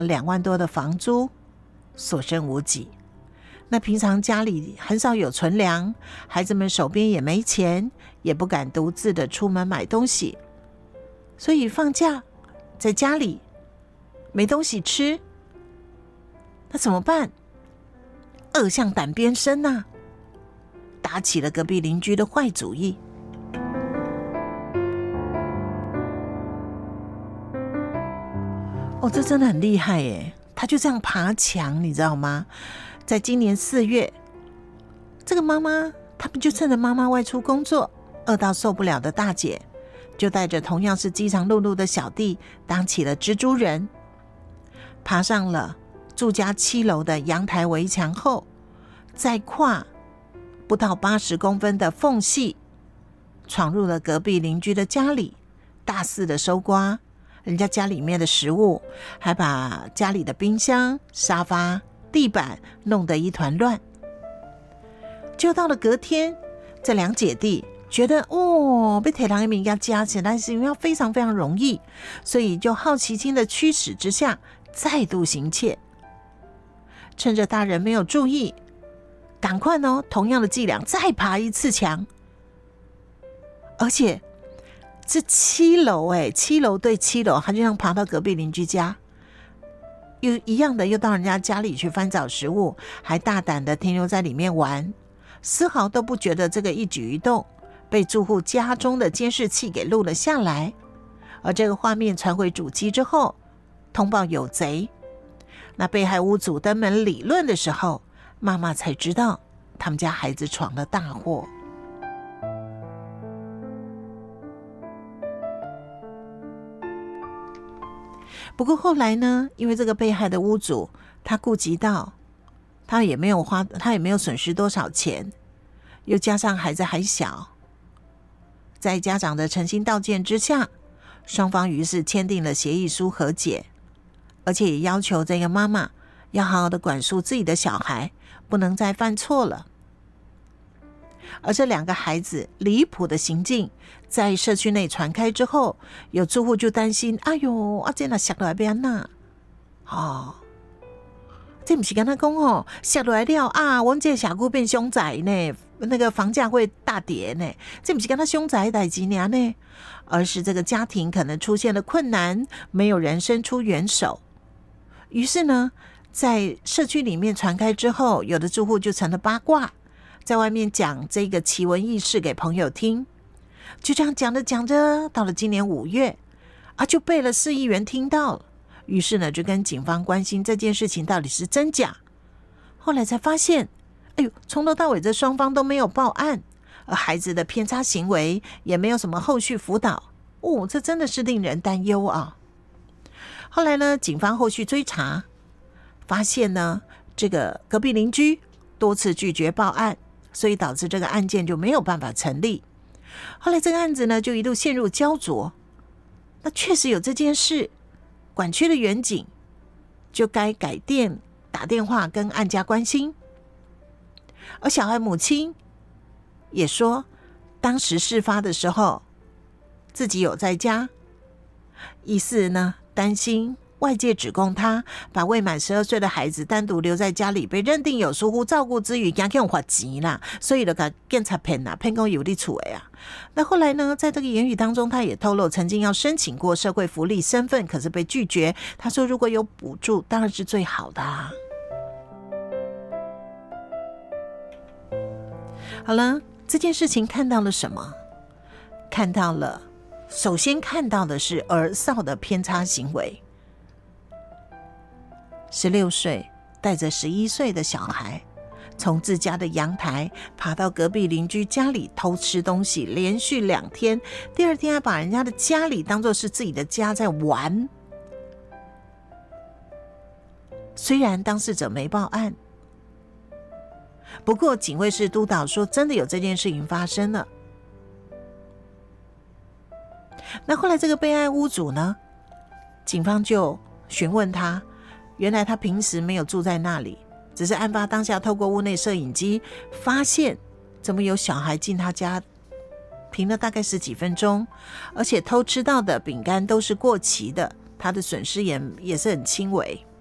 2万多的房租，所剩无几。那平常家里很少有存粮，孩子们手边也没钱，也不敢独自的出门买东西，所以放假在家里没东西吃，那怎么办？恶向胆边生啊，打起了隔壁邻居的坏主意。哦，这真的很厉害耶！他就这样爬墙，你知道吗？在今年4月，这个妈妈，他们就趁着妈妈外出工作，饿到受不了的大姐，就带着同样是饥肠辘辘的小弟，当起了蜘蛛人，爬上了住家7楼的阳台围墙后，再跨不到80公分的缝隙，闯入了隔壁邻居的家里，大肆的搜刮人家家里面的食物，还把家里的冰箱、沙发、地板弄得一团乱。就到了隔天，这2姐弟觉得被铁狼一名要加起来是因为非常非常容易，所以就好奇心的驱使之下，再度行窃。趁着大人没有注意，赶快同样的伎俩再爬一次墙，而且这7楼7楼对7楼，他就这样爬到隔壁邻居家，又一样的又到人家家里去翻找食物，还大胆的停留在里面玩，丝毫都不觉得这个一举一动被住户家中的监视器给录了下来。而这个画面传回主机之后，通报有贼，那被害屋主登门理论的时候，妈妈才知道他们家孩子闯了大祸。不过后来呢，因为这个被害的屋主，他顾及到他也没有损失多少钱，又加上孩子还小，在家长的诚心道歉之下，双方于是签订了协议书和解，而且也要求这个妈妈要好好的管束自己的小孩，不能再犯错了。而这2个孩子离谱的行径在社区内传开之后，有住户就担心，哎呦，这哪下来要怎样？这不是跟他说下来了啊，我们这个社区变凶宅呢，那个房价会大跌呢，这不是跟他凶宅的事情呢，而是这个家庭可能出现了困难，没有人伸出援手。于是呢，在社区里面传开之后，有的住户就成了八卦，在外面讲这个奇闻异事给朋友听。就这样讲着讲着，到了今年5月就被了市议员听到了，于是呢就跟警方关心这件事情到底是真假。后来才发现，从头到尾这双方都没有报案，而孩子的偏差行为也没有什么后续辅导，这真的是令人担忧啊。后来呢，警方后续追查，发现呢这个隔壁邻居多次拒绝报案，所以导致这个案件就没有办法成立。后来这个案子呢就一度陷入焦灼，那确实有这件事，管区的员警就该改电打电话跟案家关心。而小孩母亲也说，当时事发的时候自己有在家，疑似呢担心外界指控他把未满12岁的孩子单独留在家里，被认定有疏忽照顾之余，惊去用罚钱啦，所以就给警察骗啦，骗讲有你厝的啊。那后来呢，在这个言语当中，他也透露曾经要申请过社会福利身份，可是被拒绝。他说如果有补助，当然是最好的啊。好了，这件事情看到了什么？首先看到的是儿少的偏差行为。16岁带着11岁的小孩，从自家的阳台爬到隔壁邻居家里偷吃东西，连续2天，第2天还把人家的家里当作是自己的家在玩。虽然当事者没报案，不过警卫室督导说真的有这件事情发生了。那后来这个被害屋主呢，警方就询问他，原来他平时没有住在那里，只是案发当下透过屋内摄影机发现怎么有小孩进他家停了大概10几分钟，而且偷吃到的饼干都是过期的， 他的损失也是很轻微。